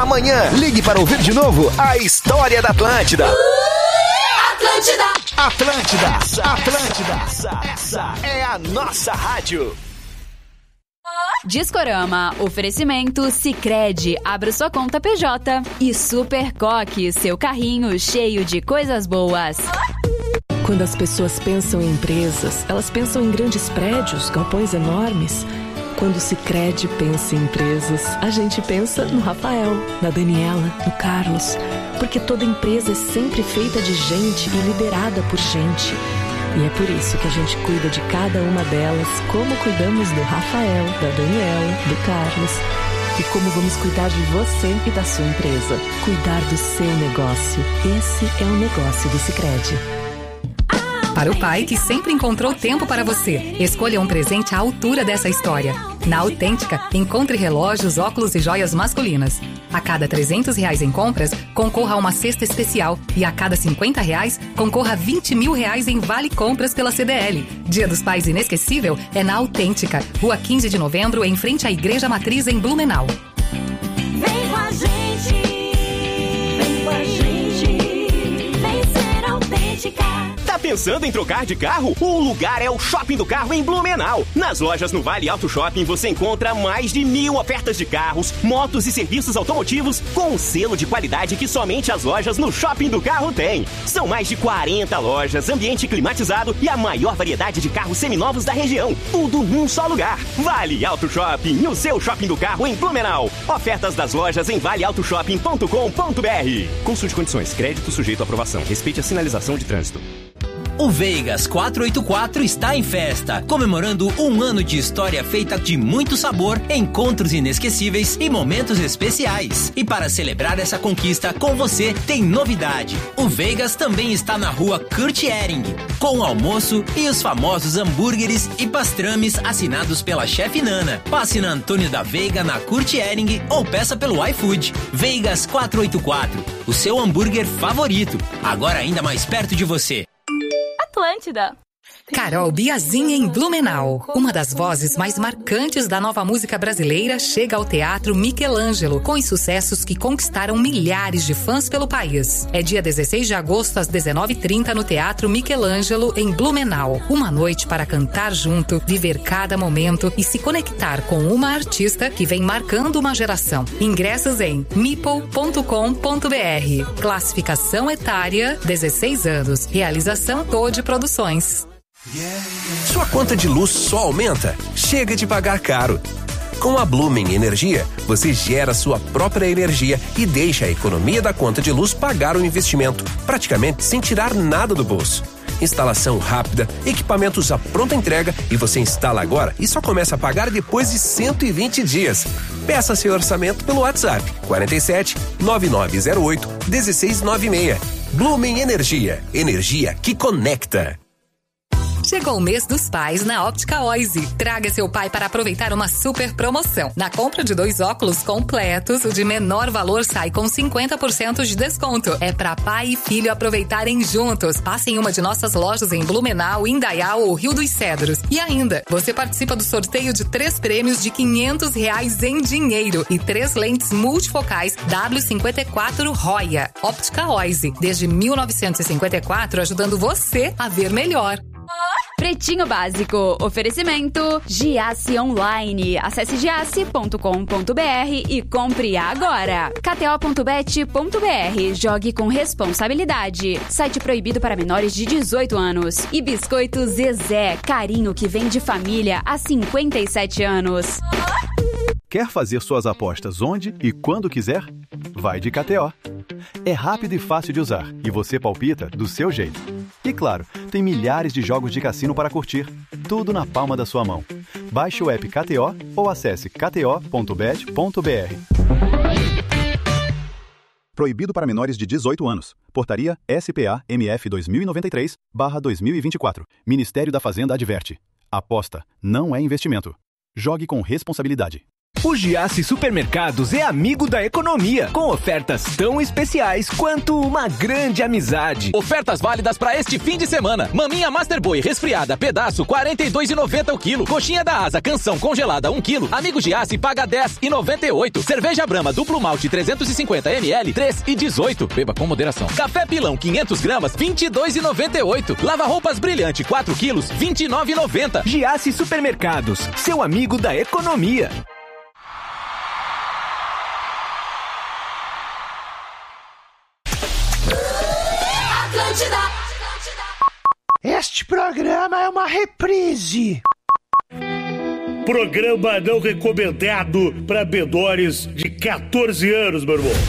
Amanhã, ligue para ouvir de novo a história da Atlântida. Atlântida, essa é a nossa rádio. Discorama, oferecimento Sicredi, abra sua conta PJ. E Super Coque, seu carrinho cheio de coisas boas. Quando as pessoas pensam em empresas, elas pensam em grandes prédios, galpões enormes. Quando o Sicredi pensa em empresas, a gente pensa no Rafael, na Daniela, no Carlos. Porque toda empresa é sempre feita de gente e liderada por gente. E é por isso que a gente cuida de cada uma delas, como cuidamos do Rafael, da Daniela, do Carlos. E como vamos cuidar de você e da sua empresa. Cuidar do seu negócio. Esse é o negócio do Sicredi. Para o pai que sempre encontrou tempo para você, escolha um presente à altura dessa história. Na Autêntica, encontre relógios, óculos e joias masculinas. A cada R$300 em compras, concorra a uma cesta especial. E a cada R$50, concorra a R$20 mil em vale compras pela CDL. Dia dos Pais inesquecível é na Autêntica, Rua 15 de Novembro, em frente à Igreja Matriz, em Blumenau. Vem com a gente, vem ser autêntica. Tá pensando em trocar de carro? O lugar é o Shopping do Carro em Blumenau. Nas lojas no Vale Auto Shopping você encontra mais de 1000 ofertas de carros, motos e serviços automotivos com um selo de qualidade que somente as lojas no Shopping do Carro têm. São mais de 40 lojas, ambiente climatizado e a maior variedade de carros seminovos da região. Tudo num só lugar. Vale Auto Shopping, o seu Shopping do Carro em Blumenau. Ofertas das lojas em valeautoshopping.com.br. Consulte condições, crédito sujeito à aprovação. Respeite a sinalização de trânsito. O Veigas 484 está em festa, comemorando um ano de história feita de muito sabor, encontros inesquecíveis e momentos especiais. E para celebrar essa conquista com você, tem novidade. O Veigas também está na rua Kurt Ehring, com o almoço e os famosos hambúrgueres e pastrames assinados pela chefe Nana. Passe na Antônio da Veiga, na Kurt Ehring, ou peça pelo iFood. Veigas 484, o seu hambúrguer favorito, agora ainda mais perto de você. Atlântida. Carol Biazin em Blumenau. Uma das vozes mais marcantes da nova música brasileira chega ao Teatro Michelangelo, com os sucessos que conquistaram milhares de fãs pelo país. É dia 16 de agosto, às 19h30, no Teatro Michelangelo, em Blumenau. Uma noite para cantar junto, viver cada momento e se conectar com uma artista que vem marcando uma geração. Ingressos em meeple.com.br. Classificação etária, 16 anos. Realização Todd Produções. Sua conta de luz só aumenta? Chega de pagar caro. Com a Bloomin Energia, você gera sua própria energia e deixa a economia da conta de luz pagar o investimento, praticamente sem tirar nada do bolso. Instalação rápida, equipamentos à pronta entrega e você instala agora e só começa a pagar depois de 120 dias. Peça seu orçamento pelo WhatsApp 47 9908 1696. Bloomin Energia, energia que conecta. Chegou o mês dos pais na Óptica Oise. Traga seu pai para aproveitar uma super promoção. Na compra de 2 óculos completos, o de menor valor sai com 50% de desconto. É para pai e filho aproveitarem juntos. Passe em uma de nossas lojas em Blumenau, Indaial ou Rio dos Cedros. E ainda, você participa do sorteio de 3 prêmios de R$500 em dinheiro e 3 lentes multifocais W54 Roya. Óptica Oise, desde 1954, ajudando você a ver melhor. Pretinho Básico, oferecimento Giasse Online. Acesse giasse.com.br e compre agora. kto.bet.br, jogue com responsabilidade. Site proibido para menores de 18 anos. E Biscoito Zezé, carinho que vem de família há 57 anos. Quer fazer suas apostas onde e quando quiser? Vai de KTO. É rápido e fácil de usar e você palpita do seu jeito. E claro, tem milhares de jogos de cassino para curtir, tudo na palma da sua mão. Baixe o app KTO ou acesse kto.bet.br. Proibido para menores de 18 anos. Portaria SPA-MF 2093/2024. Ministério da Fazenda adverte. Aposta não é investimento. Jogue com responsabilidade. O Giasse Supermercados é amigo da economia, com ofertas tão especiais quanto uma grande amizade. Ofertas válidas para este fim de semana. Maminha Master Boy resfriada, pedaço, R$ 42,90 o quilo. Coxinha da Asa, canção congelada, 1 quilo. Amigo Giasse paga R$ 10,98. Cerveja Brahma duplo malte 350 ml, 3,18. Beba com moderação. Café Pilão, 500 gramas, R$ 22,98. Lava roupas Brilhante, 4 quilos, R$ 29,90. Giasse Supermercados, seu amigo da economia. Este programa é uma reprise. Programa não recomendado para menores de 14 anos, meu irmão.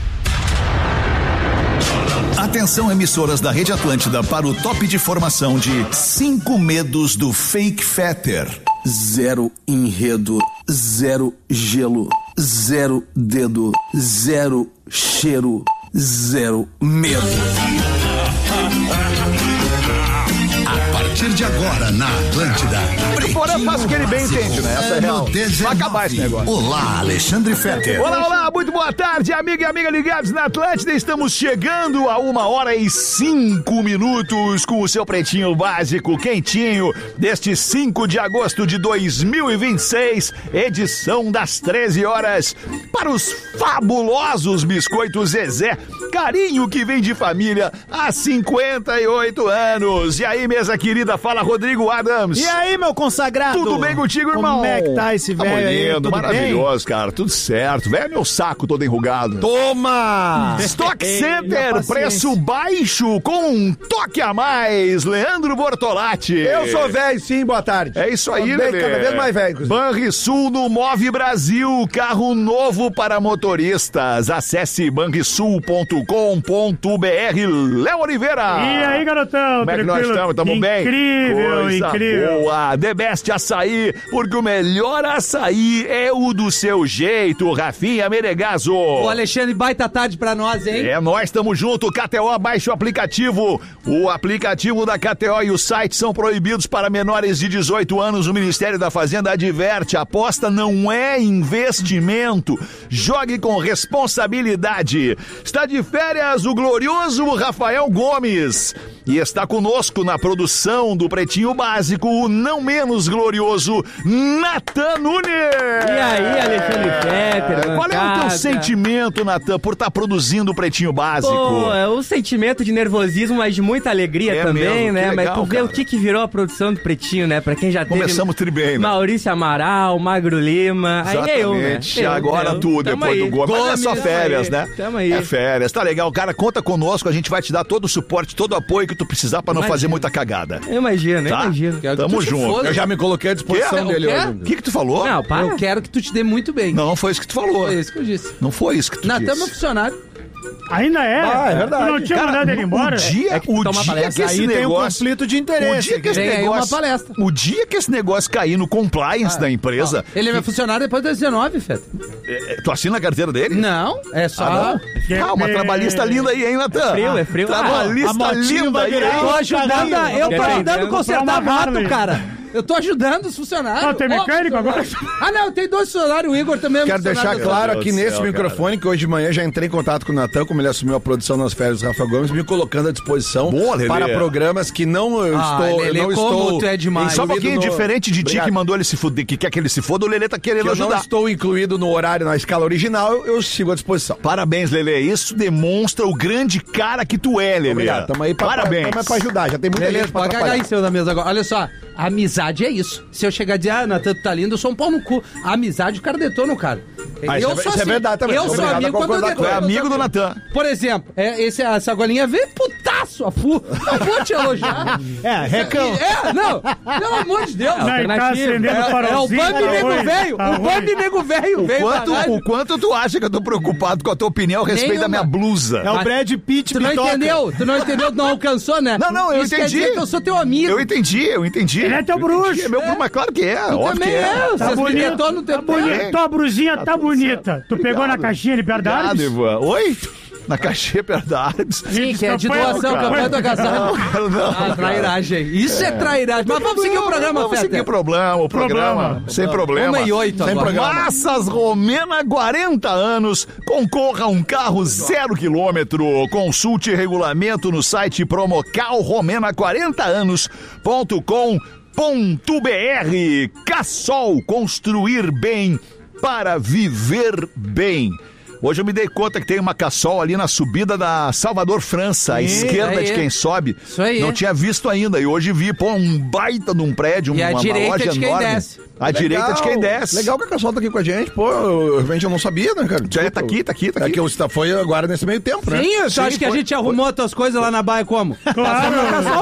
Atenção, emissoras da Rede Atlântida, para o top de formação de 5 medos do Fake Fetter. 0 enredo, 0 gelo, 0 dedo, 0 cheiro, 0 medo. A partir de agora, na Atlântida. O Porã faz o que ele bem entende, né? Essa é real. Vai acabar esse negócio. Olá, Alexandre Fetter. Olá, muito boa tarde, amiga e amiga ligados na Atlântida. Estamos chegando a 1h05 com o seu pretinho básico quentinho deste 5 de agosto de 2026, edição das 13 horas, para os fabulosos biscoitos Zezé, carinho que vem de família há 58 anos. E aí, mesa querida, fala Rodrigo Adams. E aí, meu consagrado? Tudo bem contigo, irmão? Como é que tá esse velho aí? Lindo, maravilhoso, bem? Cara, tudo certo. Velho, meu saco todo enrugado. Toma! Stock Center, preço baixo com um toque a mais. Leandro Bortolatti. Eu sou velho, sim, boa tarde. É isso aí, Lelê. Cada vez mais velho. Banrisul no Move Brasil, carro novo para motoristas. Acesse banrisul.com.br. Léo Oliveira. E aí, garotão? Como é que nós estamos? Tamo bem? Incrível, incrível. Boa. The Best Açaí, porque o melhor açaí é o do seu jeito. Rafinha Menegaso. O Alexandre, baita tarde pra nós, hein? É, nós tamo junto. KTO, baixa o aplicativo. O aplicativo da KTO e o site são proibidos para menores de 18 anos. O Ministério da Fazenda adverte, aposta não é investimento. Jogue com responsabilidade. Está de férias o glorioso Rafael Gomes. E está conosco na produção do Pretinho Básico, o não menos glorioso Natan Nunes. E aí, Alexandre Fetter, qual é o teu sentimento, Natan, por estar produzindo o Pretinho Básico? Pô, é um sentimento de nervosismo, mas de muita alegria também, mesmo, né? legal, mas tu vê o que virou a produção do Pretinho, né? Pra quem já teve... Começamos tribem, né? Maurício Amaral, Magro Lima... Exatamente. Aí eu, né? Agora tu, depois aí. do Gomes. Mas é só férias, né? Tamo aí. É férias. Tá legal. Cara, conta conosco. A gente vai te dar todo o suporte, todo o apoio que tu precisar pra não fazer muita cagada. Eu imagino, tá? Tamo junto. Eu já me coloquei à disposição dele hoje. O que tu falou? Não, para. Eu quero que tu te dê muito bem. Não foi isso que tu falou. Foi isso que eu disse. Não foi isso que tu disse. Natan é meu funcionário. Ainda é? É verdade. Tu não tinha mandado ele embora? O dia que esse aí tem um negócio... conflito de interesse. O dia que esse negócio... uma palestra. O dia que esse negócio cair no compliance da empresa... Ele é meu funcionário depois das 19, Feta. Tu assina a carteira dele? Não, é só... Uma trabalhista linda aí, hein, Natan? É frio. Trabalhista linda aí. Eu tô ajudando a consertar a moto, cara. Eu tô ajudando os funcionários. Ah, tem mecânico agora? Ah, não, tem 2 funcionários, o Igor também é Quero deixar claro aqui nesse microfone que hoje de manhã já entrei em contato com o Natan, como ele assumiu a produção nas férias do Rafa Gomes, me colocando à disposição para programas que não estou... Tu é demais. Só um pouquinho diferente de ti que mandou ele se fuder, que quer que ele se foda, o Lelê tá querendo ajudar. Eu não estou incluído no horário, na escala original, eu sigo à disposição. Parabéns, Lelê. Isso demonstra o grande cara que tu é, Lelê. Obrigado, tamo aí pra ajudar. Já tem muita gente pra cagar em cima da mesa agora. Olha só, a amizade é isso. Se eu chegar e dizer, Natan, tu tá lindo, eu sou um pau no cu. A amizade, o cara detona o cara. Eu sou assim. É verdade também. Eu sou amigo quando eu detono. É amigo do Natan. Por exemplo, essa golinha veio putaço, a fu. Não vou te elogiar. Recão. Não, pelo amor de Deus. É o Bambi Nego Velho. O Bambi Nego Velho. O quanto tu acha que eu tô preocupado com a tua opinião a respeito da minha blusa? É o Brad Pitt. Tu não entendeu? Tu não alcançou, né? Não, eu entendi. Quer dizer que eu sou teu amigo. Eu entendi. Ele é teu bruxo. É meu bruxo, mas claro que é. Tu também é. Tá bonito. Tua brusinha tá bonita. Tu pegou na caixinha de verdade? Oi? Na Caxias, perto da Arabs. Sim, que é de doação, campanha do agasalho. Não. Trairagem. Isso é trairagem. Mas vamos seguir o programa, Vamos seguir o programa. Sem problema. 1h08 agora. Massas Romena, 40 anos. Concorra a um carro 0 quilômetro. Consulte regulamento no site promocalromena40anos.com.br. Cassol, construir bem para viver bem. Hoje eu me dei conta que tem uma Cassol ali na subida da Salvador França, à esquerda de quem sobe. Isso aí. Não tinha visto ainda. E hoje vi, um baita de um prédio, e uma direita loja de quem enorme. desce. A direita de quem desce. Legal que a Cassol tá aqui com a gente. Pô, realmente eu não sabia, né, cara? Já tá aqui. É que você foi agora nesse meio tempo, né? Sim, você acha que a gente arrumou outras coisas lá na Baia como? Claro.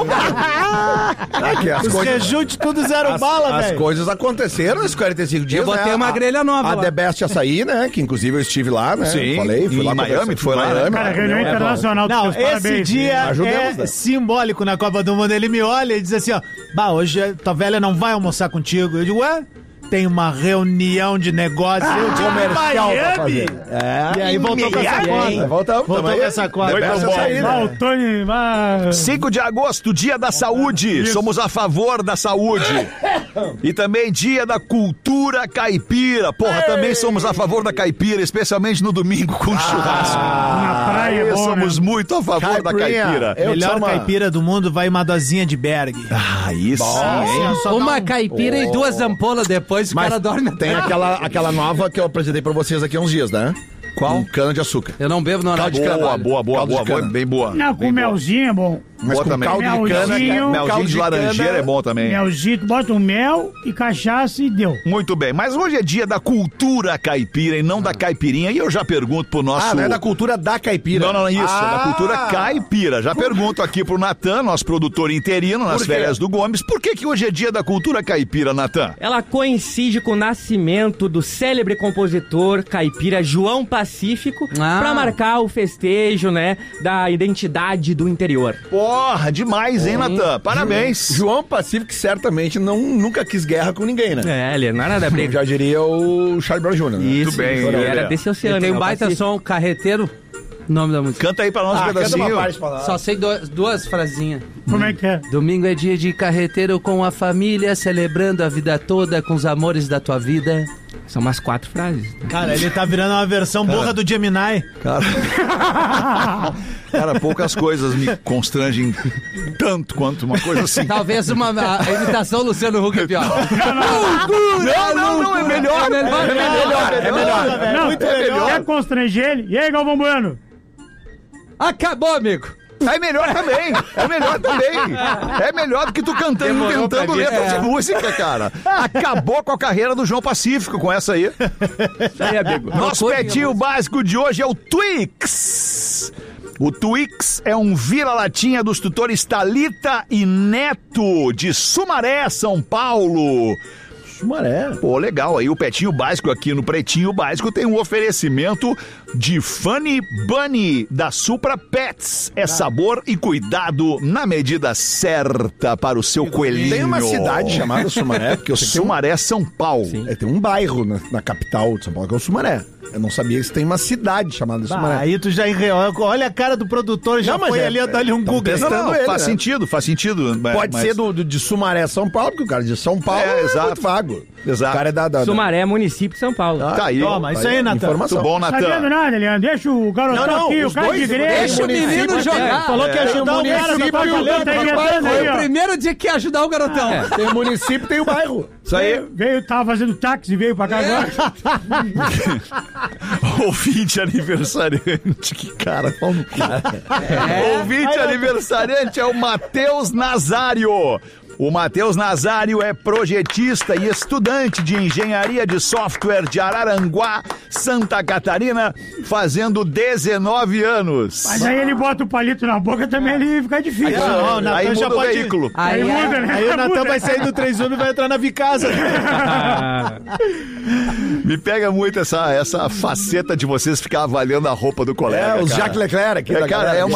Os rejuntes tudo zero bala, velho. As coisas aconteceram nesses 45 dias, Eu botei uma grelha nova A lá. The Best Açaí, né? Que inclusive eu estive lá, né? Sim. Falei, fui lá em Miami, tu foi lá, né? Cara, reunião internacional. Não, vocês, esse parabéns. dia Ajudemos, né? simbólico na Copa do Mundo. Ele me olha e diz assim, ó, hoje tua velha não vai almoçar contigo. Eu digo, ué? Tem uma reunião de negócios comercial pra fazer. E aí voltou com essa cota. Voltou com essa cota. Muito bom. 5 de agosto, Dia da Saúde. Somos a favor da saúde. E também Dia da Cultura Caipira. Porra, também somos a favor da caipira, especialmente no domingo com churrasco. Na praia, Aí bom, somos muito a favor da caipira. Melhor caipira do mundo vai uma dosinha de Berg. Ah, isso sim, hein? Uma caipira e 2 ampolas depois o cara dorme. Tem aquela nova que eu apresentei pra vocês aqui há uns dias, né? Qual? Cana de açúcar. Eu não bebo no horário de trabalho. Boa, bem boa. Não, com melzinho é bom. Mas Boa com também. caldo de cana, Melzinho de laranjeira é bom também. Melzinho, bota um mel e cachaça e deu. Muito bem, mas hoje é dia da cultura caipira e não da caipirinha. E eu já pergunto pro nosso... não é da cultura da caipira. Não, isso, é da cultura caipira. Já pergunto aqui pro Natan, nosso produtor interino nas férias do Gomes, por que hoje é dia da cultura caipira, Natan? Ela coincide com o nascimento do célebre compositor caipira João Pacífico pra marcar o festejo, né, da identidade do interior. Porra, demais, hein, Natan? Parabéns. João Pacífico certamente nunca quis guerra com ninguém, né? Ele não era da briga. Já diria o Charlie Brown Jr., né? Muito bem. Ele era desse oceano. Ele tem um baita som, Carreteiro. Nome da música. Canta aí pra nós um pedacinho. Só sei duas frasinhas. Como é que é? Domingo é dia de carreteiro com a família, celebrando a vida toda com os amores da tua vida. São umas 4 frases. Cara, ele tá virando uma versão burra do Gemini. Cara, poucas coisas me constrangem tanto quanto uma coisa assim. Talvez a imitação Luciano Huck é pior. Não, é melhor. Não, muito melhor. Quer constranger ele? E aí, Galvão Bueno? Acabou, amigo. É melhor também. É melhor do que tu cantando, inventando letras de música, cara. Acabou com a carreira do João Pacífico com essa aí. Aí, amigo. Nosso petinho básico de hoje é o Twix. O Twix é um vira-latinha dos tutores Thalita e Neto, de Sumaré, São Paulo. Sumaré. Pô, legal. Aí o Petinho Básico aqui no Pretinho Básico tem um oferecimento de Funny Bunny da Supra Pets. É sabor e cuidado na medida certa para o seu coelhinho. Tem uma cidade chamada Sumaré, porque eu sei que Sumaré, São Paulo. Tem um bairro na capital de São Paulo que é o Sumaré. Eu não sabia que tem uma cidade chamada Sumaré. Aí tu já olha a cara do produtor, já foi ali, dá-lhe um Google. Não, ele, faz sentido. Pode ser de Sumaré, São Paulo, porque o cara de São Paulo é muito vago. Exato. O cara é Sumaré é município de São Paulo. Tá aí. Toma, isso aí, Natan. Muito bom, Não sabendo Natan. nada, Leandro. Deixa o garotão aqui, o cara de igreja. Deixa o menino jogar. Falou que ia ajudar o cara, tá inventando aí, Foi o ó. primeiro dia que ia ajudar o garotão. Tem o município, tem o bairro. Isso aí. Tava fazendo táxi e veio pra cá agora. Ouvinte aniversariante, que cara, pau no cu. Ouvinte aniversariante é o Matheus Nazário. O Matheus Nazário é projetista e estudante de engenharia de software de Araranguá, Santa Catarina, fazendo 19 anos. Mas aí ele bota o palito na boca também, ele fica difícil. Aí muda o veículo. Aí muda, né? Aí o Natan vai sair do 3 e vai entrar na Vicasa. Me pega muito essa faceta de vocês ficar avaliando a roupa do colega. Os Jacques Leclerc. Cara, é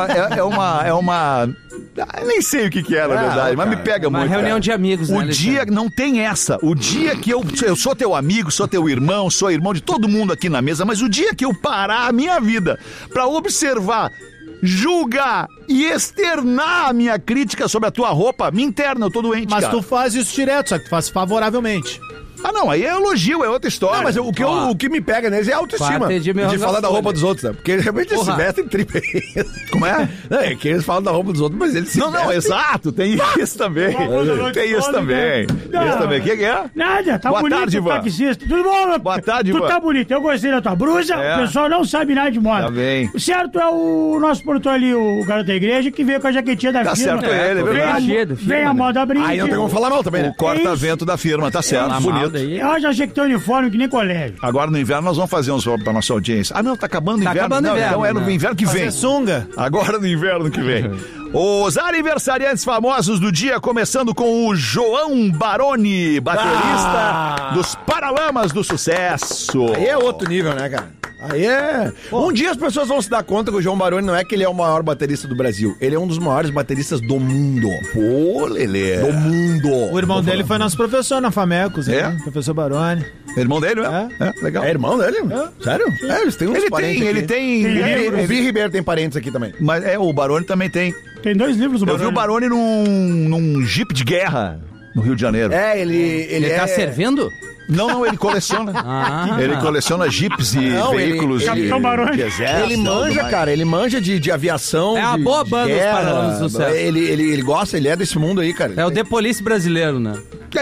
uma... Nem sei o que é, na verdade, mas me pega muito. Uma reunião de amigos, né, O dia não tem essa. O dia que eu sou teu amigo, sou teu irmão, sou irmão de todo mundo aqui na mesa, mas o dia que eu parar a minha vida pra observar, julgar e externar a minha crítica sobre a tua roupa, me interna, eu tô doente, Mas cara. tu faz isso direto, só que tu faz favoravelmente. Ah, não, aí é elogio, é outra história. Não, mas o que me pega neles é a autoestima. De falar da roupa dos outros, né? Porque realmente eles se vestem tripe. Como é? É que eles falam da roupa dos outros, mas eles se vestem. Não, exato, tem isso também. Tem isso também. Isso também. O que é? Nada, tá Boa bonito tarde, o Ivan. taxista. Tudo bom, meu? Boa tarde, Tu Ivan. tá bonito, eu gostei da tua blusa, É. o pessoal não sabe nada de moda. Tá bem. O certo é o nosso produtor ali, o garoto da igreja, que veio com a jaquetinha da Tá firma. certo ele, é verdade. Vem a moda brinca. Aí não tem como falar mal também, né? O corta-vento da firma, tá certo, bonito. Eu já achei que tem uniforme que nem colégio. Agora no inverno nós vamos fazer uns pra nossa audiência. Ah, não, tá acabando o Tá inverno. acabando o Não, inverno, então é no né? inverno que vem. Fazer sunga. Agora no inverno que vem. Os aniversariantes famosos do dia, começando com o João Baroni, baterista dos Paralamas do Sucesso. Aí é outro nível, né, cara? Aí é... Um dia as pessoas vão se dar conta que o João Baroni não é que ele é o maior baterista do Brasil. Ele é um dos maiores bateristas do mundo. Pô, Lelê. Do mundo. O irmão dele foi nosso professor na Famecos, né? Professor Baroni. Irmão dele, né? É, legal. É irmão dele? Sério? É, eles têm uns Ele parentes tem, aqui. ele tem... O Vi Ribeiro tem parentes aqui também. Mas o Baroni também tem. Tem 2 livros do Eu vi o Baroni num Jeep de guerra no Rio de Janeiro. É, ele tá servindo? Não, ele coleciona. Ele coleciona jipes e veículos Capitão Baroni. de exército. Ele manja, cara, ele manja de aviação. É a boa banda dos Paralamas do Sucesso. Ele gosta, ele é desse mundo aí, cara. É o The Police brasileiro, né?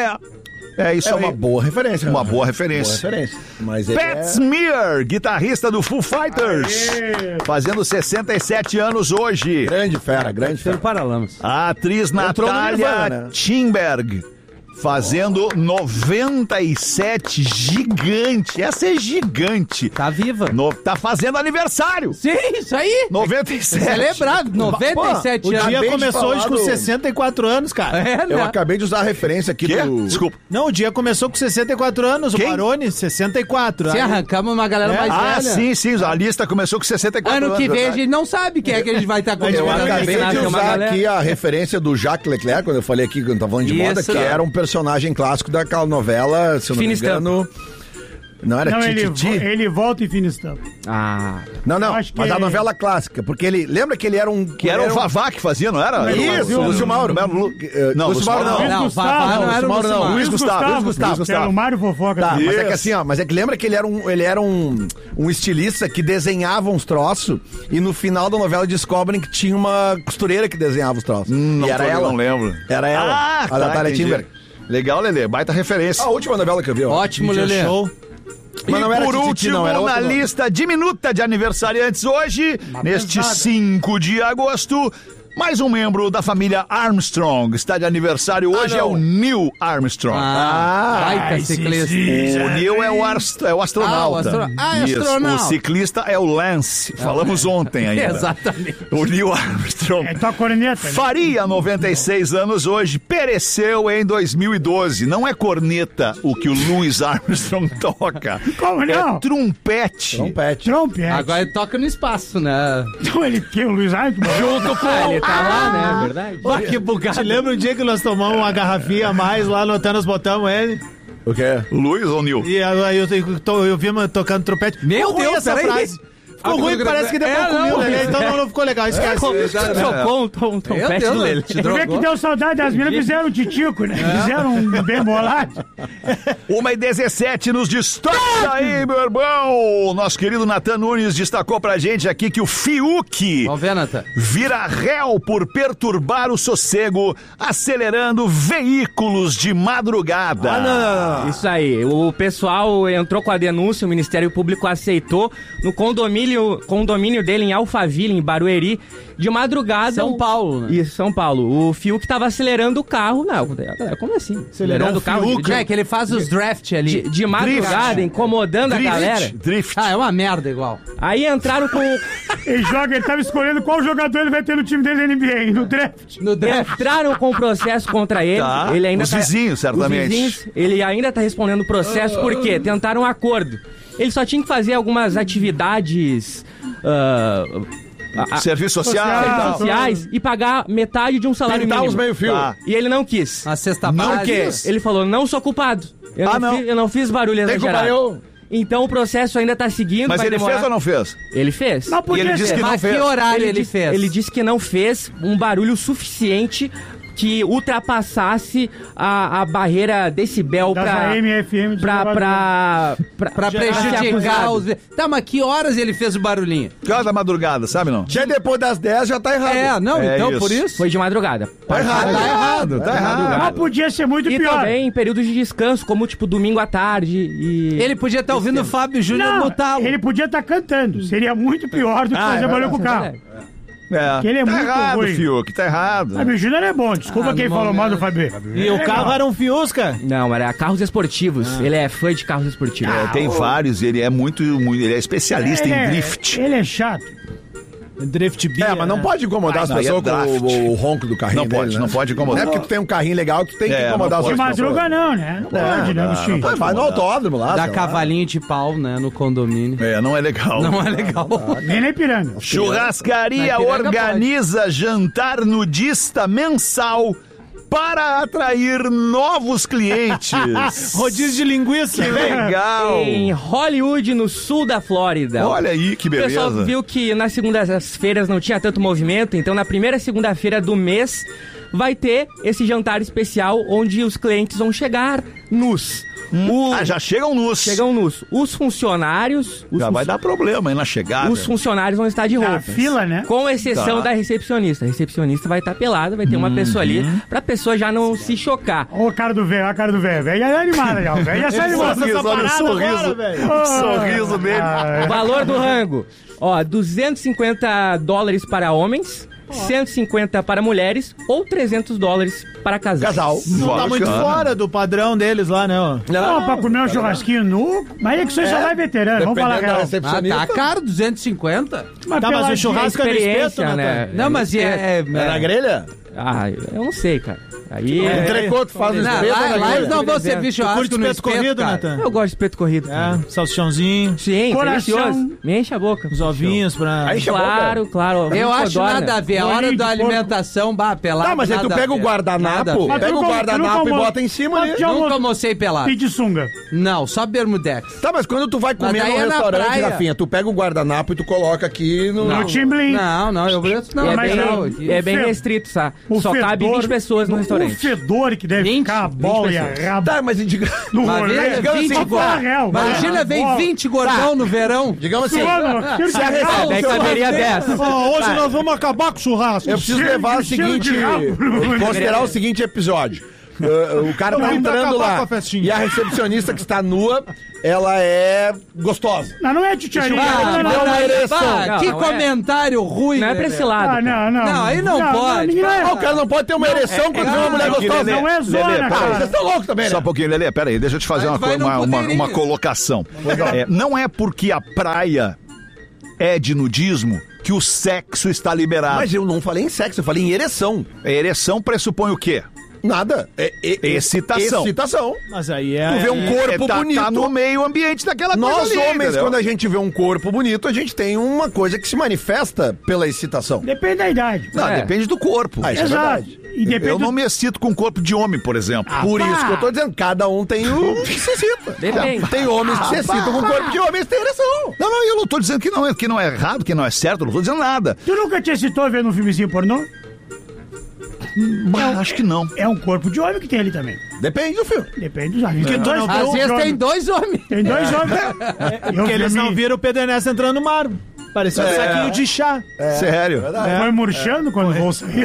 Isso é uma boa referência. Uma boa referência. Mas ele Pat Smear, guitarrista do Foo Fighters, fazendo 67 anos hoje. Grande fera. Paralamas. A atriz Natália né? Timberg, fazendo 97, gigante. Essa é gigante. Tá viva. Tá fazendo aniversário. Sim, isso aí. 97. Celebrado, 97 O anos. dia começou hoje com 64 anos, cara. É, né? Eu acabei de usar a referência aqui do... Desculpa. Não, o dia começou com 64 anos. Quem? O Baroni, 64. Se Aí- arrancamos uma galera mais velha. Sim, a lista começou com 64 anos. Ano que vem a verdade. gente não sabe quem é que a gente vai estar Eu comemorando. acabei esse de nasceu uma usar galera. aqui a referência do Jacques Leclerc, quando eu falei aqui, quando tava falando de moda, Isso. que era um personagem clássico daquela novela, se eu não me Fina engano... Não era Não, Tititi? ele volta em fina estampa. Não, acho mas que- a novela clássica, porque ele... Lembra que ele era um... Que era o Vavá que fazia, não era? Isso, o Lúcio Mauro. Não, Lúcio Mauro não. Luiz Não, Gustavo. Vavá não era o Mauro, não. Lúcio Luiz Gustavo. Que era o Mário Fofoca. Tá, mas é que Isso. assim, ó, mas é que lembra que ele era um estilista que desenhava uns troços e no final da novela descobrem que tinha uma costureira que desenhava os troços. Não, e era ela. Não lembro. Era ela, a Natália entendi. Timberg. Legal, Lelê, baita referência. A última novela que eu vi, ó. Ótimo, Dia Lelê. show. E Mas não era por Tititi, último, não, era outro na nome. lista diminuta de aniversariantes hoje, neste pesada. 5 de agosto, mais um membro da família Armstrong está de aniversário hoje, é o Neil Armstrong. Baita ciclista. O Neil é o astronauta. é Isso. astronauta. O ciclista é o Lance. Falamos ontem ainda. Exatamente. O Neil Armstrong. É tua corneta. né? Faria 96 anos hoje, pereceu em 2012. Não é corneta o que o Louis Armstrong toca. Como não? É trompete. Trompete. Agora ele toca no espaço, né? Então ele tem o Luiz Armstrong. Junto com ele, tá lá, né? É verdade. Ah, que bugado. Te lembra um dia que nós tomamos uma garrafinha a mais lá no hotel, nós botamos ele? O quê? Luiz ou Neil? E aí eu vi tocando trompete. Meu Ficou ruim Deus, essa peraí. frase. Ficou ruim, parece que depois comiu, né? Então não ficou legal, esquece. Trocou um trompete Deus, dele. te Tu vê que drogou. deu saudade das minas, fizeram um titico, né? Fizeram um bem bolado. 1h17 nos destaques aí, meu irmão. Nosso querido Natan Nunes destacou pra gente aqui que o Fiuk Vamos ver, Natan. vira réu por perturbar o sossego, acelerando veículos de madrugada. Isso aí, o pessoal entrou com a denúncia, o Ministério Público aceitou. No condomínio condomínio dele em Alphaville, em Barueri, de madrugada... São Paulo, né? Isso, São Paulo. O Fiuk tava acelerando o carro. Não, como assim? Acelerando o carro? É que ele faz os draft ali. De madrugada, incomodando a galera. Drift. Ah, é uma merda igual. Aí entraram com... Ele tava escolhendo qual jogador ele vai ter no time dele na NBA, no draft. Entraram com processo contra ele. Tá. Ele ainda Os vizinhos, certamente. Os vizinhos, ele ainda tá respondendo o processo, por quê? Tentaram um acordo. Ele só tinha que fazer algumas atividades... Serviços sociais e pagar metade de um salário mínimo. Os meio-fio. Tá. E ele não quis. A sexta Não base. quis. Ele falou, não sou culpado. Eu não fiz barulho exagerado. Então o processo ainda tá seguindo. Mas ele fez ou não fez? Ele fez. E ele disse que não fez. Que horário ele fez? Ele disse que não fez um barulho suficiente que ultrapassasse a barreira decibel pra prejudicar os... Tá, mas que horas ele fez o barulhinho? Que hora da madrugada, sabe não? Já depois das 10 já tá errado. Então por isso? Foi de madrugada. Tá errado. Mas podia ser muito pior. E também em períodos de descanso, como tipo domingo à tarde e... Ele podia estar ouvindo o Fábio Júnior no talo. Ele podia estar cantando. Seria muito pior do que fazer barulho com o carro. Que ele é tá muito errado, ruim. Fiuk, tá errado. Fábio Júnior é bom, desculpa quem falou mal do Fábio. E o carro era um Fiusca? Não, era carros esportivos. Ele é fã de carros esportivos. Tem vários, ele é muito, ele é especialista em drift. Ele é chato. Drift beer. Mas não pode incomodar as pessoas com o ronco do carrinho dele, não pode incomodar. Não é porque tu tem um carrinho legal que tu tem que incomodar as De pessoas. madruga não, né? Não pode, né, bichinho? Vai no autódromo lá. Dá cavalinho de pau, né, no condomínio. Não é legal. Não é legal. Nem na Ipiranga. Churrascaria organiza jantar nudista mensal para atrair novos clientes. Rodízio de linguiça. Que legal. Em Hollywood, no sul da Flórida. Olha aí, que beleza. O pessoal viu que nas segundas-feiras não tinha tanto movimento, então na primeira segunda-feira do mês vai ter esse jantar especial onde os clientes vão chegar nus. Já chegam nus. Chegam nus. Os funcionários... vai dar problema aí na chegada. Os funcionários vão estar de roupas. Fila, né? Com exceção da recepcionista. A recepcionista vai estar pelada, vai ter uma pessoa ali, pra pessoa já não se chocar. Olha a cara do velho, olha a cara do velho. Velho é animada já. O velho já sai animado. Olha o sorriso. O sorriso dele. Valor do rango. Ó, $250 para homens, 150 para mulheres ou $300 para casal. Não tá muito fora do padrão deles lá, né? Não, pra comer um churrasquinho nu, mas é que você já vai veterano, vamos falar real. Tá caro, 250. Mas o churrasco é no espeto, né? Não, mas É na grelha? Eu não sei, cara. Aí Entrecoto faz o espeto. Lá eles não vão servir churrasco no espeto corrido, cara. Natan? Eu gosto de espeto corrido. Salsichãozinho. Sim, coração. delicioso. Me enche a boca. Os ovinhos pra... Claro. Eu acho nada a ver. A hora da alimentação, pelado. Tá, mas aí tu pega o guardanapo, e bota em cima ali. Nunca almocei pelado. Pede sunga. Não, só bermudex. Tá, mas quando tu vai comer no restaurante, Rafinha, tu pega o guardanapo e tu coloca aqui no Timblim. Não, é bem restrito, sabe? Só cabe 20 pessoas no restaurante. O fedor que deve ficar a bola e a raba. Tá, mas no rolê. Imagina, vem 20 gordão no verão. Digamos assim. Daí caberia 10. Hoje nós vamos acabar com o churrasco. Eu preciso levar o seguinte, considerar o seguinte episódio. O cara tá entrando lá e a recepcionista que está nua, ela é gostosa. Não é tchutcharia. Que comentário ruim. Não é pra esse lado. Não, aí não pode. O cara não pode ter uma ereção quando vê uma mulher gostosa. Não é zona, cara. Vocês estão loucos também, né? Só um pouquinho, Lelê, pera aí, deixa eu te fazer uma colocação. Não é porque a praia é de nudismo que o sexo está liberado. Mas eu não falei em sexo, eu falei em ereção. A ereção pressupõe o quê? Nada. Excitação. Mas aí Tu vê um corpo bonito. Tá no meio ambiente daquela coisa Nós ali, homens, entendeu? quando a gente vê um corpo bonito, a gente tem uma coisa que se manifesta pela excitação. Depende da idade. Não, depende do corpo. Isso é verdade. Eu não me excito com corpo de homem, por exemplo. Por isso que eu tô dizendo, cada um tem o que se excita. Tem homens que se excitam com corpo de homens, tem ereção. Não, eu não tô dizendo que não é errado, que não é certo, eu não tô dizendo nada. Tu nunca te excitou vendo um filmezinho pornô? Acho que não. É um corpo de homem que tem ali também. Depende do filme. Depende dos homens. Às vezes tem dois homens. Tem dois homens. Porque eles não viram o Pedro Ernesto entrando no mar. Parecia um saquinho de chá. Sério. Foi murchando quando o voo saiu.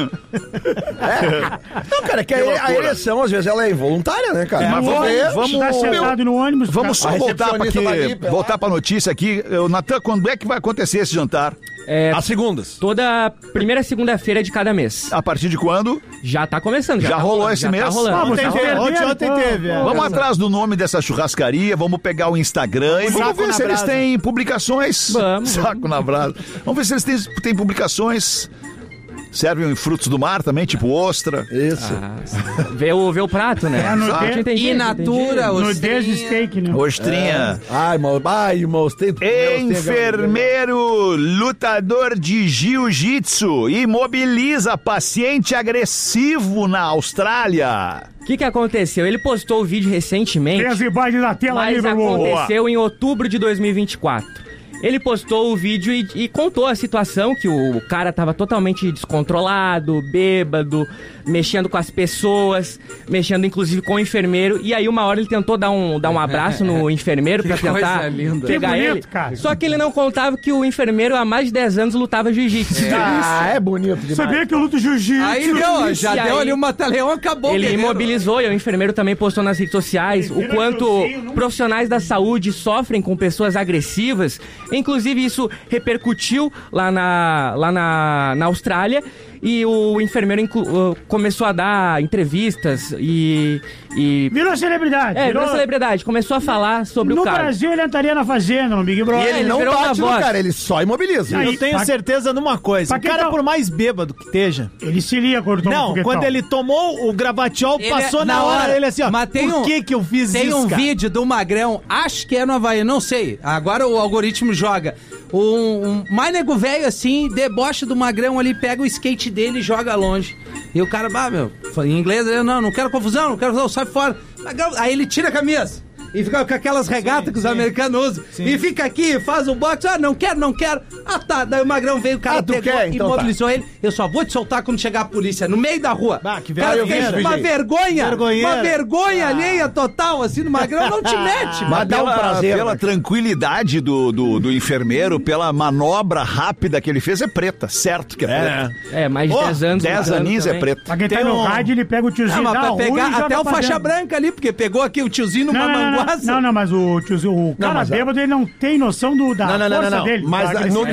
Não, cara, que a ereção, às vezes, ela é involuntária, né, cara? Mas tá sentado no ônibus. Vamos só voltar pra notícia aqui. Natan, quando é que vai acontecer esse jantar? Às segundas. Toda primeira segunda-feira de cada mês. A partir de quando? Já tá começando. Já rolou esse mês? Tá rolando. Ontem teve. Vamos atrás do nome dessa churrascaria, vamos pegar o Instagram e vamos ver se eles têm publicações. Vamos. Saco na brasa. Vamos ver se eles têm publicações. Servem frutos do mar também, tipo ostra. Isso. Vê o prato, né? In natura, Nudez de steak, né? Ostrinha. Ai, uma ostrinha. Enfermeiro lutador de jiu-jitsu imobiliza paciente agressivo na Austrália. O que aconteceu? Ele postou o vídeo recentemente. Tem as imagens na tela mas aí, meu irmão. aconteceu em outubro de 2024. Ele postou o vídeo e contou a situação, que o cara tava totalmente descontrolado, bêbado, mexendo com as pessoas, mexendo inclusive com o enfermeiro. E aí uma hora ele tentou dar um abraço no enfermeiro pra tentar pegar bonito, ele. cara. Só que ele não contava que o enfermeiro há mais de 10 anos lutava jiu-jitsu. É bonito demais. Sabia que eu luto jiu-jitsu? Aí deu, já E deu aí, ali um mata-leão, acabou. Ele guerreiro. imobilizou e o enfermeiro também postou nas redes sociais o quanto profissionais da saúde sofrem com pessoas agressivas. Inclusive, isso repercutiu lá na Austrália. E o enfermeiro começou a dar entrevistas e... Virou celebridade. Virou celebridade. Começou a falar sobre o cara. No Brasil ele entraria na Fazenda, no Big Brother. E ele não bate no cara, ele só imobiliza. Eu tenho certeza de uma coisa. O cara, por mais bêbado que esteja... Ele se lia quando tomou Não, quando ele tomou o gravatiol, passou na hora. Ele assim, ó, mas por que eu fiz isso, Tem um cara? vídeo do Magrão, acho que é no Havaí, não sei. Agora o algoritmo joga. Um mais nego velho assim, deboche do Magrão ali, pega o skate dele e joga longe. E o cara, em inglês, ele, não quero confusão, sai fora. Magrão, aí ele tira a camisa. E fica com aquelas regatas que os americanos usam. E fica aqui, faz o boxe. Não quero. Ah, tá. Daí o Magrão veio, o cara pegou, imobilizou ele. Eu só vou te soltar quando chegar a polícia, no meio da rua. Que cara, uma vergonha alheia total, assim, no Magrão, não te mete. Mas dá um prazer. Pela tranquilidade do enfermeiro, pela manobra rápida que ele fez, é preta. Certo que é preta. Mais de 10 anos. 10 aninhos é preta. Pra quem tá no rádio, ele pega o tiozinho da rua pegar e joga até o faixa dentro. branca ali, porque pegou aqui o tiozinho numa manguaça. Não, mas o tiozinho, cara bêbado, ele não tem noção da força dele. Mas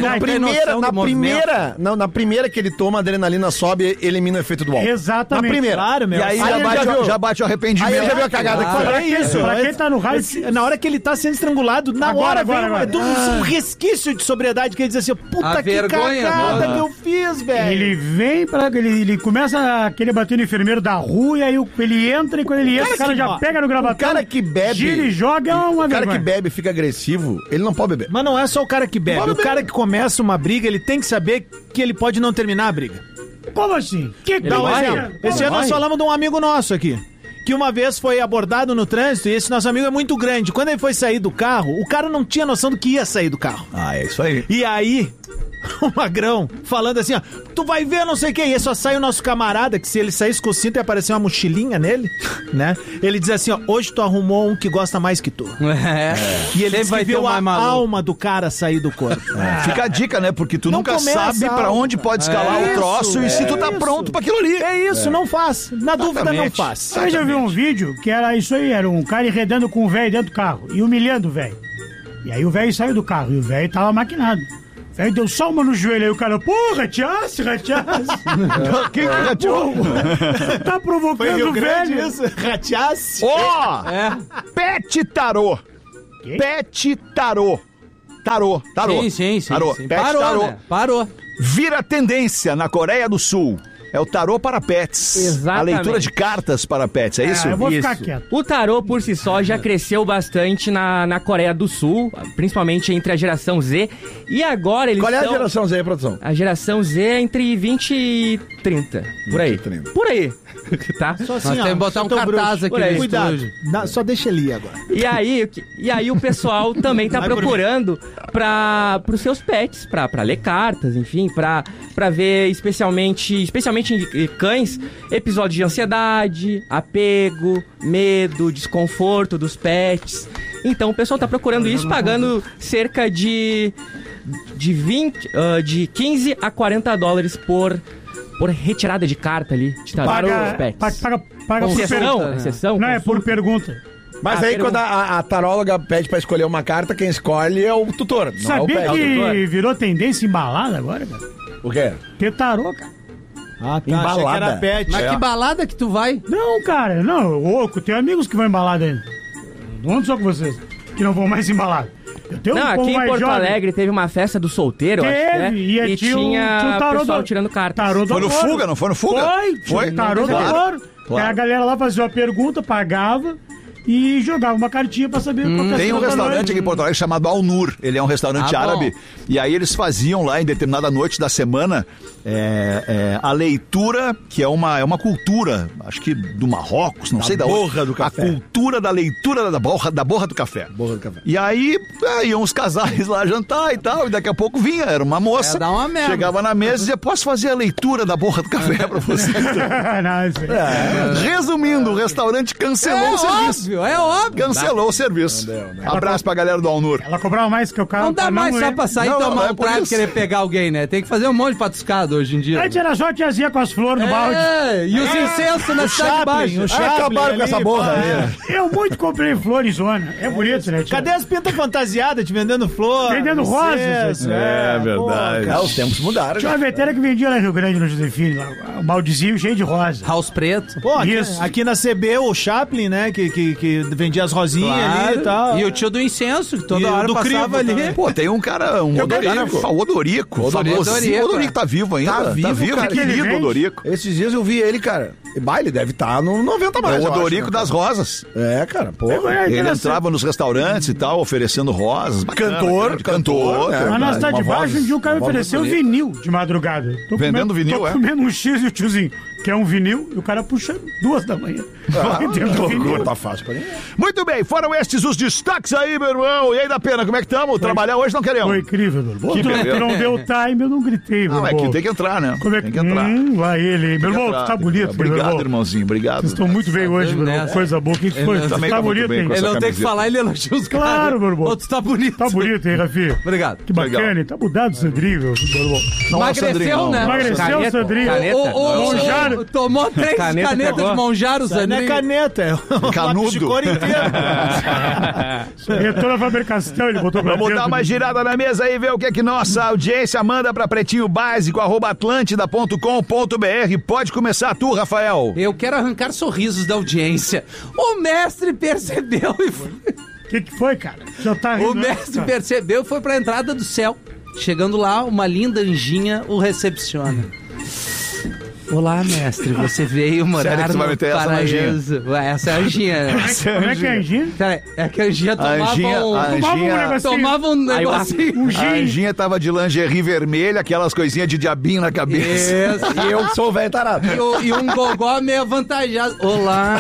na primeira que ele toma, a adrenalina sobe e elimina o efeito do álcool. Exatamente. Na primeira. Claro, meu. E aí já bate o arrependimento. Aí ele já viu a cagada que foi. É isso. Pra quem tá no rádio... Na hora que ele tá sendo estrangulado, Agora. um resquício de sobriedade que ele diz assim, puta que cagada que eu fiz, velho. Ele vem ele começa a querer bater no enfermeiro da rua, e aí ele entra, e quando ele entra, o cara já pega no gravatório. O cara que bebe... gira e joga, é uma O cara vergonha. que bebe e fica agressivo, ele não pode beber. Mas não é só o cara que bebe. O cara que começa uma briga, ele tem que saber que ele pode não terminar a briga. Como assim? Dá um exemplo. Esse ano nós falamos de um amigo nosso aqui, que uma vez foi abordado no trânsito, e esse nosso amigo é muito grande. Quando ele foi sair do carro, o cara não tinha noção do que ia sair do carro. É isso aí. E aí, o Magrão falando assim, ó, tu vai ver não sei o que, e aí só sai o nosso camarada, que se ele saísse com o cinto ia aparecer uma mochilinha nele, né? Ele diz assim, ó, hoje tu arrumou um que gosta mais que tu. E ele disse que viu a alma do cara sair do corpo. Fica a dica, né? Porque tu nunca sabe pra onde pode escalar o troço e se tu tá pronto pra aquilo ali. É isso, não faz. Na dúvida, não faz. Você já viu um vídeo que era isso aí, era um cara enredando com o velho dentro do carro e humilhando o velho. E aí o velho saiu do carro e o velho tava maquinado. Aí deu só uma no joelho, aí o cara, ratiasse. Quem que rateou? Você tá provocando o velho. Ratiasse? Pet tarô. Pet tarô. Tarô. Sim. Pet Parou, tarô. né? Parou. Vira tendência na Coreia do Sul. É o tarô para pets. Exatamente. A leitura de cartas para pets, é isso? Eu vou ficar Isso. quieto. O tarô por si só já cresceu bastante na Coreia do Sul, principalmente entre a geração Z. E agora eles Qual é a geração Z aí, produção? A geração Z é entre 20 e 30. Por aí. 30. Por aí. Tá? Só assim, Nós temos que botar um cartaz aqui no Cuidado. estúdio. Só deixa ele ir agora. E aí o pessoal também tá procurando pros seus pets, pra ler cartas, enfim, pra ver especialmente em cães, episódios de ansiedade, apego, medo, desconforto dos pets. Então o pessoal tá procurando isso, pagando cerca de 15 a 40 dólares por retirada de carta ali. De Paga por pergunta. Sessão? Não, é por pergunta. Mas aí quando a taróloga pede pra escolher uma carta, quem escolhe é o tutor. Sabia que virou tendência embalada agora, cara? O quê? Ter tarô, cara. Ah, tá. Achei que era pet. Mas que balada que tu vai? Não, cara, não. Eu tenho amigos que vão embalada ainda. Não ando só com vocês, que não vão mais embalada. Eu tenho aqui em Porto Alegre teve uma festa do solteiro, acho que, né? E tinha o pessoal tirando cartas. Foi no Fuga, não foi no Fuga? Foi. Tarô do Ouro. Aí a galera lá fazia uma pergunta, pagava e jogava uma cartinha pra saber qual que era. Tem um restaurante aqui em Porto Alegre chamado Al-Nur. Ele é um restaurante árabe. Bom. E aí eles faziam lá em determinada noite da semana a leitura, que é uma cultura, acho que do Marrocos, não sei da onde. Borra do café. A cultura da leitura da borra do café. Borra do café. E aí iam os casais lá jantar e tal, e daqui a pouco vinha, era uma moça. Dar uma merda. Chegava na mesa e dizia, posso fazer a leitura da borra do café pra você? Resumindo, o restaurante cancelou o serviço. É óbvio. Cancelou o serviço. Abraço pra galera do Al-Nur. Ela cobrava mais que o carro. Não dá mais só pra sair e tomar um trago e isso. querer pegar alguém, né? Tem que fazer um monte de patuscado hoje em dia. Antes era só a tiazinha com as flores no balde. E os incensos na cidade de baixo. Acabaram com essa borra aí. Eu muito comprei flores, zona. É bonito, né, tia? Cadê as pintas fantasiadas te vendendo flores? Vendendo rosas. É verdade. Os tempos mudaram. Tinha uma veteira que vendia lá no Rio Grande, no Josefino, lá, um baldezinho cheio de rosa. House preto. Pô, aqui na CB, o Chaplin, né, que vendia as rosinhas ali e tal. E o tio do incenso, que toda hora passava ali. Também. Pô, tem um cara, Odorico. Odorico tá vivo ainda. Tá vivo, cara. Querido Odorico. Esses dias eu vi ele, cara. Ele deve estar no 90 mais. É o Odorico das rosas. É, cara. Pô. Ele entrava nos restaurantes e tal, oferecendo rosas. Cantor. Mas na cidade de baixo, um dia o cara me ofereceu vinil de madrugada. Vendendo vinil, tô comendo um X e o tiozinho quer um vinil e o cara puxando 2 da manhã. Tá fácil pra mim. Muito bem, foram estes os destaques aí, meu irmão. E aí, da pena, como é que estamos? Trabalhar hoje não queremos. Foi incrível, meu irmão. Tu não deu time, eu não gritei, meu irmão. Não, é que tem que entrar, né? Como é que... Tem que entrar. Vai ele, meu irmão, tu tá bonito. Obrigado, irmãozinho, obrigado. Vocês estão muito bem hoje, meu irmão. Coisa boa. O que foi? Tu tá bonito, hein? Ele não tem que falar, ele elogia os caras. Claro, meu irmão. Tu tá bonito. Tá bonito, hein, Rafinha? Obrigado. Que bacana, hein? Tá mudado o Sandrinho, meu irmão. Emagreceu, né? Emagreceu o Sandrinho. Monjaro. Tomou 3 canetas de Monjaro, Sandrinho. Não é caneta, é um Canudo. de cor inteiro. Retorno a Faber-Castell, ele botou pra Vamos dar uma girada na mesa aí e ver o que é que nossa audiência manda pra pretinhobásico@atlantida.com.br. Pode começar tu, Rafael. Eu quero arrancar sorrisos da audiência. O mestre percebeu e foi... O que foi, cara? Já tá rindo, o mestre percebeu e foi pra entrada do céu. Chegando lá, uma linda anjinha o recepciona. Olá, mestre, você veio morar no paraíso. Essa é a anjinha, né? Como é que é a anjinha? É que a anjinha tomava um negocinho. A anjinha tava de lingerie vermelha, aquelas coisinhas de diabinho na cabeça. E eu sou o velho tarado. E um gogó meio avantajado. Olá,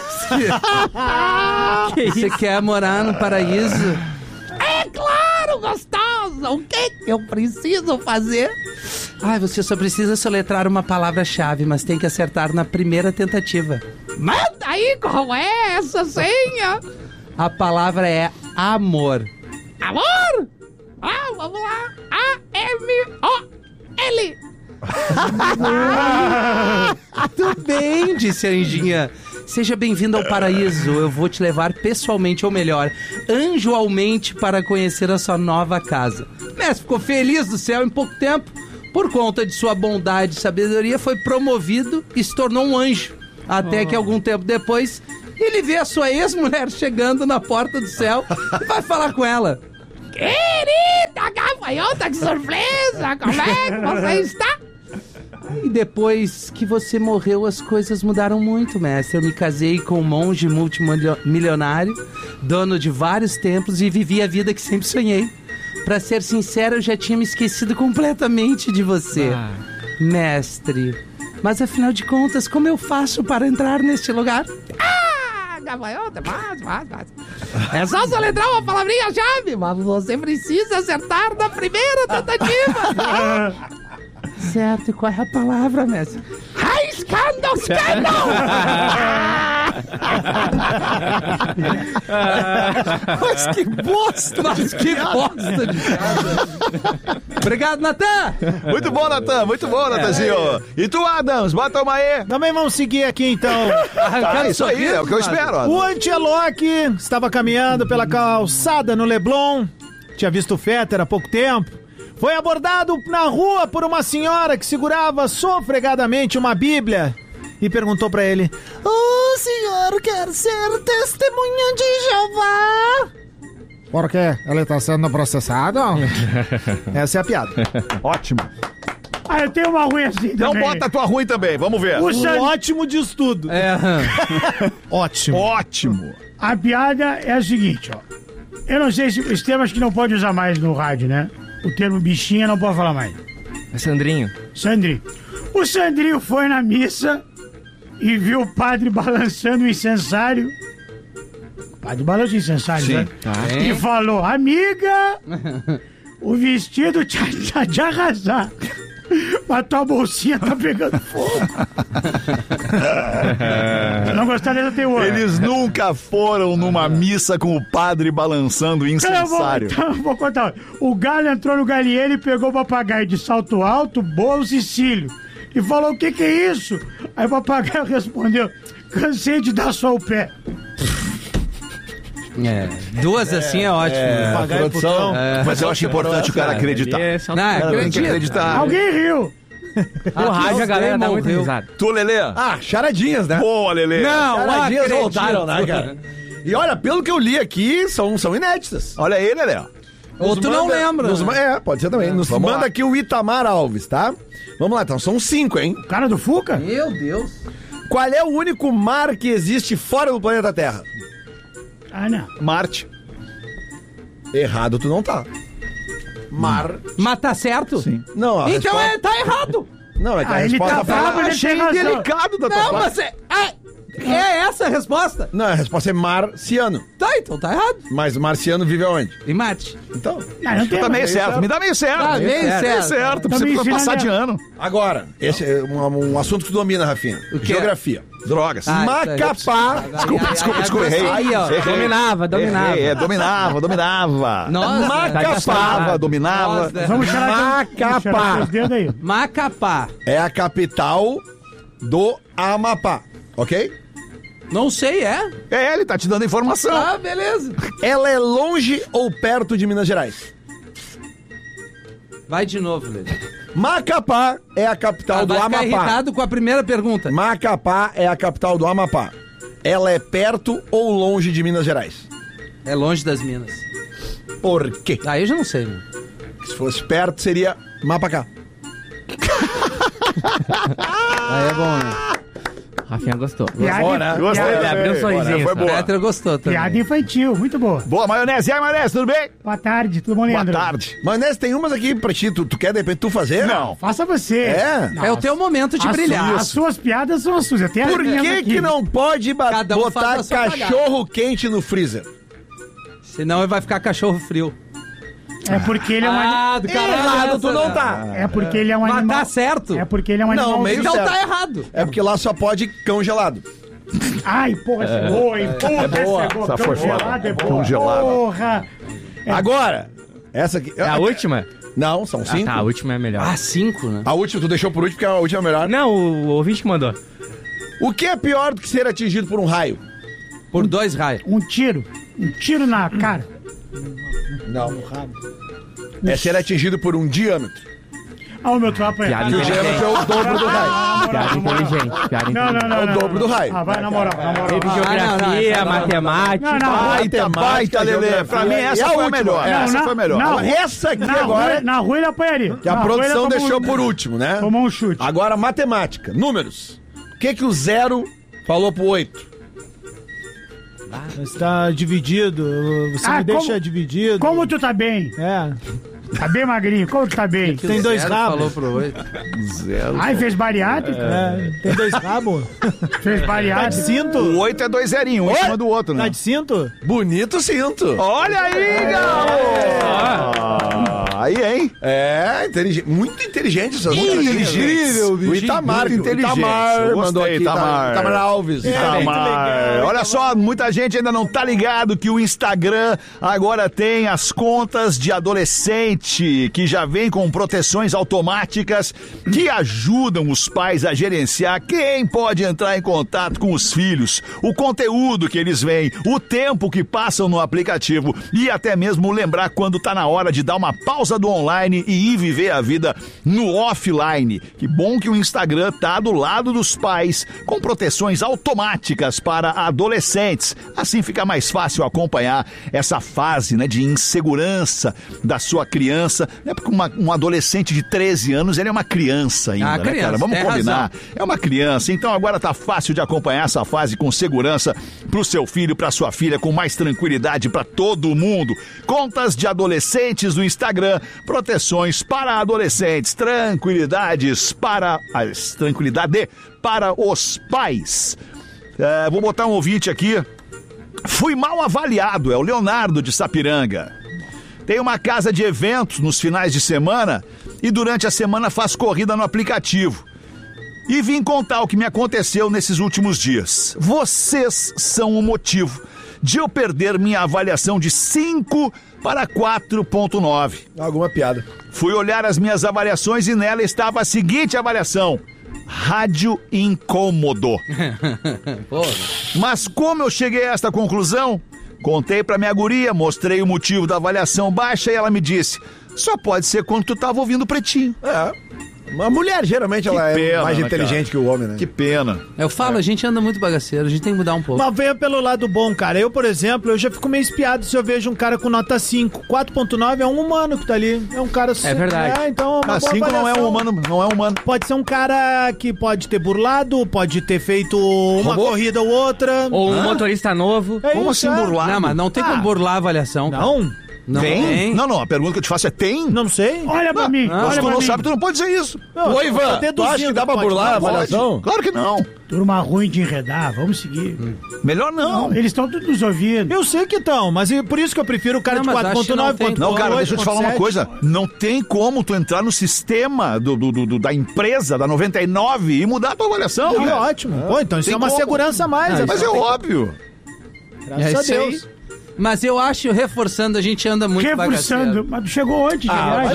mestre. Você quer morar no paraíso? É claro, gostosa. O que eu preciso fazer? Você só precisa soletrar uma palavra-chave, mas tem que acertar na primeira tentativa. Manda aí, qual é essa senha? A palavra é amor. Amor? Vamos lá. A-M-O-L. Tudo bem, disse a anjinha. Seja bem-vindo ao paraíso. Eu vou te levar pessoalmente, ou melhor, anjoalmente, para conhecer a sua nova casa. O mestre ficou feliz do céu em pouco tempo. Por conta de sua bondade e sabedoria, foi promovido e se tornou um anjo. Até que algum tempo depois, ele vê a sua ex-mulher chegando na porta do céu e vai falar com ela. Querida gafanhota, que surpresa! Como é que você está? E depois que você morreu, as coisas mudaram muito, mestre. Eu me casei com um monge multimilionário, dono de vários templos, e vivi a vida que sempre sonhei. Pra ser sincero, eu já tinha me esquecido completamente de você, mestre. Mas afinal de contas, como eu faço para entrar neste lugar? Gafanhota, mas. É só soletrar uma palavrinha-chave, mas você precisa acertar na primeira tentativa. Certo, e qual é a palavra, mestre? Scandal! Mas que bosta! Mas que bosta de piada. Obrigado, Natan! Muito bom, Natan. Muito bom, Natanzinho. E tu, Adams? Bota uma aí. Também vamos seguir aqui, então. Tá, isso aí, é o que eu espero. O Ancelotti estava caminhando pela calçada no Leblon. Tinha visto o Fetter há pouco tempo. Foi abordado na rua por uma senhora que segurava sofregadamente uma Bíblia e perguntou pra ele: "O senhor quer ser testemunha de Jeová?" Por quê? Ele tá sendo processado? Essa é a piada. Ótimo. Ah, eu tenho uma ruim assim Então também. bota a tua ruim também, vamos ver. Ótimo de estudo. Ótimo. Ótimo. A piada é a seguinte, ó. Eu não sei se os termos que não pode usar mais no rádio, né? O termo bichinha não pode falar mais. É Sandrinho. Sandrinho. O Sandrinho foi na missa e viu o padre balançando o incensário. O padre balança o incensário, Sim. né? E falou: "Amiga, o vestido te arrasar. Mas tua bolsinha tá pegando fogo." Se não gostar dessa, tem outra. Eles nunca foram numa missa com o padre balançando o incensário. Então eu vou contar. O galho entrou no galinheiro e pegou o papagaio de salto alto, bolso e cílio. E falou: "O que é isso?" Aí o papagaio respondeu: "Cansei de dar só o pé." Duas assim é ótimo. Produção. Mas eu acho importante o cara acreditar. Tem que acreditar. Alguém riu. No rádio a galera dá muito risada. Tu, Lelê? Charadinhas, né? Boa, Lelê. Não, charadinhas acredito. voltaram, né, cara? E olha, pelo que eu li aqui, são inéditas. Olha aí, Lelê. Ou tu não lembra. Pode ser também. Nos Vamos manda lá. aqui o Itamar Alves, tá? Vamos lá, então. São 5, hein? O cara do Fuca? Meu Deus. Qual é o único mar que existe fora do planeta Terra? Ah, não. Marte. Errado tu não tá. Mar. Mas tá certo? Sim. Não, a Então resposta... tá errado. Não, é que a Ele resposta tá bravo, ele achei tem razão. delicado da tua Não, parte. mas é essa a resposta? Não, a resposta é marciano. Tá, então tá errado. Mas o marciano vive aonde? Em Marte. Então. Não tem Tá meio certo. certo. Me dá meio certo. Tá meio certo. certo. Tá Você me precisa passar de ensinando. ano. Agora, esse é um assunto que tu domina, Rafinha. O quê? Geografia. Drogas. Macapá. Desculpa, errei. Aí, ó. Errei. Dominava. Errei, dominava. Nossa, Macapá, dominava. Nossa. Vamos tirar Macapá. os dedos aí. Macapá. É a capital do Amapá, ok? Não sei, é? Ele tá te dando informação. Ah, beleza. Ela é longe ou perto de Minas Gerais? Vai de novo, Lelê. Macapá é a capital do Vai ficar Amapá. irritado com a primeira pergunta. Macapá é a capital do Amapá. Ela é perto ou longe de Minas Gerais? É longe das Minas. Por quê? Aí eu já não sei, meu. Se fosse perto, seria Mapacá. Aí é bom, né? Rafinha gostou. Gostei, Ele abriu um sorrisinho. Foi boa. Petra gostou também. Piada infantil, muito boa. Boa, maionese. E aí, maionese, tudo bem? Boa tarde, tudo bom, Boa Leandro? tarde. Maionese, tem umas aqui pra ti. Tu quer, de repente, tu fazer? Não. Faça você. É? É o teu momento de brilhar. As suas piadas são as suas. Eu tenho Por as minhas que aqui. que não pode Cada um botar faz a sua cachorro quente no freezer? Senão ele vai ficar cachorro frio. É porque ele é um do caralho. Errado, tu não tá. É porque ele é um Mas animal. tá certo. É porque ele é um Não, animal. meio Então certo. tá errado. É porque lá só pode cão gelado. Ai, porra, essa é boa, hein? Porra, essa é boa. Essa foi foda. Congelada é boa. Congelada. Porra. Agora, essa aqui... É a última? Não, são 5. Tá, a última é melhor. Ah, 5, né? A última, tu deixou por último porque a última é melhor. Não, o ouvinte que mandou. O que é pior do que ser atingido por um raio? Por 2 raios. Um tiro. Um tiro na cara. Não. É ser atingido por um diâmetro. Ah, o meu tropa é. Piada Que o diâmetro é o dobro do raio. Piada inteligente. Piada Não, inteligente. não, É o não. dobro do raio. Ah, vai, na moral, na moral. Teve geografia, matemática. Baita, Lelê. Pra mim, essa foi a melhor. Essa foi a melhor. Não, Essa aqui agora... Na rua ele apanharia. Que a Na rua ele produção tomou deixou um- por último, né? Tomou um chute. Agora, matemática. Números. O que o 0 falou pro 8? Está dividido. Você me deixa dividido. Como tu tá bem? É. Tá bem magrinho, como tu tá bem? Tem 2 rabos. Falou pro 8. Ai, fez bariátrica? Tem 2 rabos. Fez Tá de bariátrica? cinto? O 8 é 2 zerinhos, um em cima do outro, né? Tá de cinto? Bonito cinto. Olha aí, garoto! Aí, hein? É, muito inteligente essas notícias. Incrível, bicho. O Itamar, muito inteligente. Itamar mandou aqui. Itamar Alves. Itamar. Olha só, muita gente ainda não tá ligado que o Instagram agora tem as contas de adolescente, que já vem com proteções automáticas que ajudam os pais a gerenciar quem pode entrar em contato com os filhos, o conteúdo que eles veem, o tempo que passam no aplicativo e até mesmo lembrar quando tá na hora de dar uma pausa do online e ir viver a vida no offline. Que bom que o Instagram tá do lado dos pais com proteções automáticas para adolescentes. Assim fica mais fácil acompanhar essa fase, né, de insegurança da sua criança. É porque um adolescente de 13 anos, ele é uma criança ainda, né, cara? Vamos combinar. Razão. É uma criança, então agora tá fácil de acompanhar essa fase com segurança pro seu filho, pra sua filha, com mais tranquilidade pra todo mundo. Contas de adolescentes no Instagram, proteções para adolescentes, tranquilidade para os pais. Vou botar um ouvinte aqui. Fui mal avaliado, é o Leonardo de Sapiranga. Tem uma casa de eventos nos finais de semana e durante a semana faz corrida no aplicativo. E vim contar o que me aconteceu nesses últimos dias. Vocês são o motivo de eu perder minha avaliação de 5 para 4.9. Alguma piada. Fui olhar as minhas avaliações e nela estava a seguinte avaliação: rádio incômodo. Mas como eu cheguei a esta conclusão? Contei pra minha guria, mostrei o motivo da avaliação baixa e ela me disse: só pode ser quando tu tava ouvindo o Pretinho. Uma mulher, geralmente, ela é mais inteligente que o homem, né? Que pena. Eu falo, a gente anda muito bagaceiro, a gente tem que mudar um pouco. Mas venha pelo lado bom, cara. Eu, por exemplo, eu já fico meio espiado se eu vejo um cara com nota 5. 4.9 é um humano que tá ali. É um cara... É verdade. Então, uma 5 não é um humano, não é um humano. Pode ser um cara que pode ter burlado, pode ter feito uma corrida ou outra. Ou um motorista novo. Como assim burlado? Não, mas não tem como burlar a avaliação. Não? Cara. Não tem? Não, a pergunta que eu te faço é tem? Não sei. Olha pra mim. Se tu não sabe, tu não pode dizer isso. Ô, Ivan, tu acha que dá pra burlar a avaliação? Claro que não. Turma ruim de enredar, vamos seguir. Melhor não. Eles estão todos nos ouvindo. Eu sei que estão, mas por isso que eu prefiro o cara de 4.9. Não, cara, deixa eu te falar uma coisa. Não tem como tu entrar no sistema da empresa, da 99, e mudar a tua avaliação. É ótimo. Pô, então isso é uma segurança a mais. Mas é óbvio. Graças a Deus. Mas eu acho, reforçando, a gente anda muito bagaceiro. Mas tu chegou antes,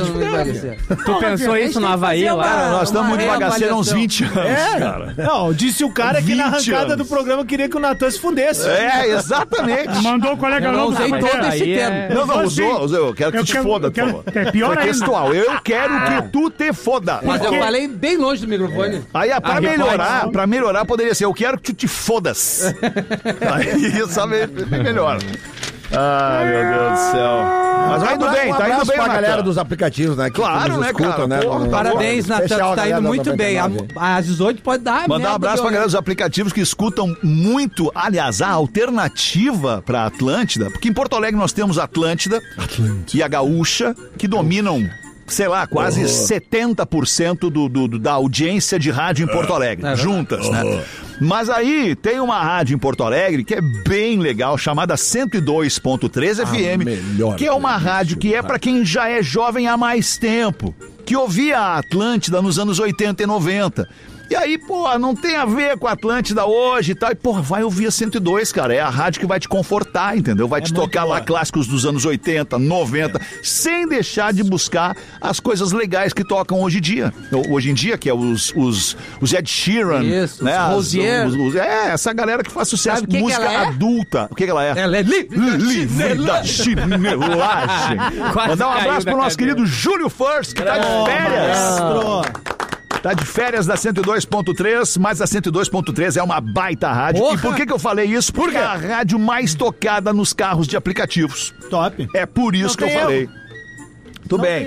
Tu pensou isso no Havaí lá? Cara, nós estamos muito bagaceiro há uns 20 anos, cara. Não, disse o cara que na arrancada do programa queria que o Natan se fundesse. Exatamente. Mandou o colega não usei todo esse termo. Não usou. Eu quero que tu te foda, por favor. É pior ainda. Textual. Eu quero que tu te foda. Mas eu falei bem longe do microfone. Aí, pra melhorar, poderia ser: eu quero que tu te fodas. Aí, sabe, bem melhor. Ai, meu Deus do céu. Mas tá indo bem, tá indo bem pra galera dos aplicativos, né? Claro, né, cara? Parabéns, Natan, tá indo muito bem. Às 18 pode dar. Mandar um abraço pra galera dos aplicativos que escutam muito, aliás, a alternativa pra Atlântida, porque em Porto Alegre nós temos a Atlântida e a Gaúcha, que dominam, sei lá, quase 70% da audiência de rádio em Porto Alegre, juntas, né? Mas aí tem uma rádio em Porto Alegre que é bem legal, chamada 102.3 FM, que é uma rádio que é pra quem já é jovem há mais tempo, que ouvia a Atlântida nos anos 80 e 90. E aí, não tem a ver com a Atlântida hoje e tal. E, vai ouvir a 102, cara. É a rádio que vai te confortar, entendeu? Vai te tocar lá clássicos dos anos 80, 90, sem deixar de buscar as coisas legais que tocam hoje em dia. Hoje em dia, que é os Ed Sheeran. Isso, né? Rosier. Essa galera que faz sucesso, música adulta. O que ela é? Ela é livre da chinelagem. Mandar um abraço pro nosso querido Júlio First, que tá de férias. Tá de férias da 102.3, mas a 102.3 é uma baita rádio. Porra. E por que eu falei isso? Porque é a rádio mais tocada nos carros de aplicativos. Top. É por isso que eu falei. Tudo bem.